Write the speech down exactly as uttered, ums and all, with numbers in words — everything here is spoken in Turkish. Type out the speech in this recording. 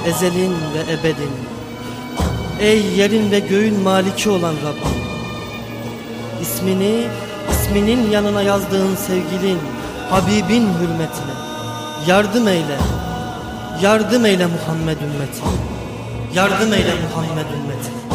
ezelin ve ebedin. Ey yerin ve göğün maliki olan Rabbim, İsmini, isminin yanına yazdığın sevgilin, Habibin hürmetine yardım eyle, yardım eyle Muhammed ümmeti, yardım eyle Muhammed ümmeti.